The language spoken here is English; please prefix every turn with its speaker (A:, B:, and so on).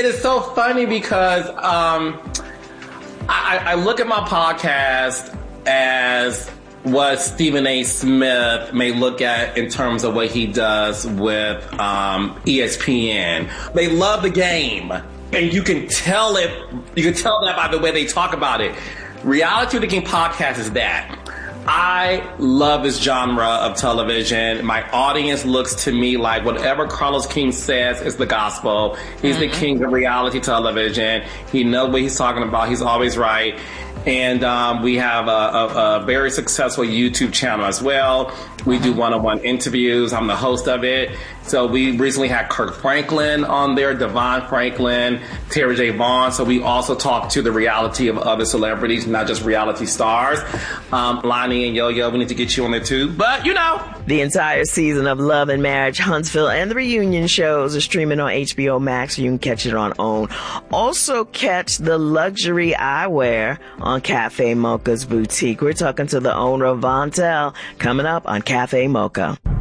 A: it is so funny because I look at my podcast as what Stephen A. Smith may look at in terms of what he does with ESPN. They love the game, and you can tell it. You can tell that by the way they talk about it. Reality of the King podcast is that. I love this genre of television. My audience looks to me like whatever Carlos King says is the gospel. He's the king of reality television. He knows what he's talking about. He's always right. And we have a very successful YouTube channel as well. We do one-on-one interviews. I'm the host of it. So we recently had Kirk Franklin on there, Devon Franklin, Terry J. Vaughn. So we also talk to the reality of other celebrities, not just reality stars. Lonnie and Yo-Yo, we need to get you on there too. But, you know.
B: The entire season of Love and Marriage, Huntsville, and the reunion shows are streaming on HBO Max, so you can catch it on OWN. Also catch the luxury eyewear on Cafe Mocha's boutique. We're talking to the owner of Vontel coming up on Cafe Mocha.